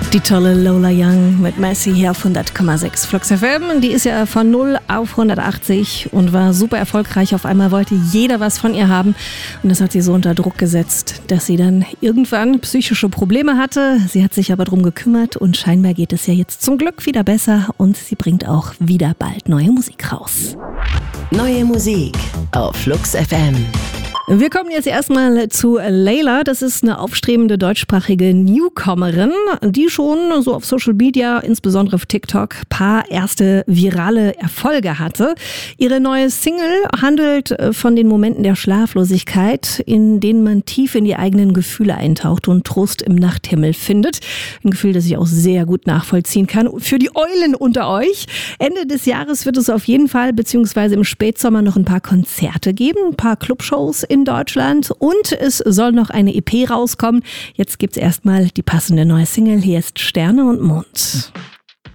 Die tolle Lola Young mit Messi hier auf 100,6 Flux FM. Die ist ja von 0 auf 180 und war super erfolgreich. Auf einmal wollte jeder was von ihr haben. Und das hat sie so unter Druck gesetzt, dass sie dann irgendwann psychische Probleme hatte. Sie hat sich aber drum gekümmert und scheinbar geht es ja jetzt zum Glück wieder besser. Und sie bringt auch wieder bald neue Musik raus. Neue Musik auf Flux FM. Wir kommen jetzt erstmal zu Layla. Das ist eine aufstrebende deutschsprachige Newcomerin, die schon so auf Social Media, insbesondere auf TikTok, paar erste virale Erfolge hatte. Ihre neue Single handelt von den Momenten der Schlaflosigkeit, in denen man tief in die eigenen Gefühle eintaucht und Trost im Nachthimmel findet. Ein Gefühl, das ich auch sehr gut nachvollziehen kann. Für die Eulen unter euch. Ende des Jahres wird es auf jeden Fall, beziehungsweise im Spätsommer noch ein paar Konzerte geben, ein paar Clubshows in Deutschland und es soll noch eine EP rauskommen. Jetzt gibt's erstmal die passende neue Single. Hier ist Sterne und Mond.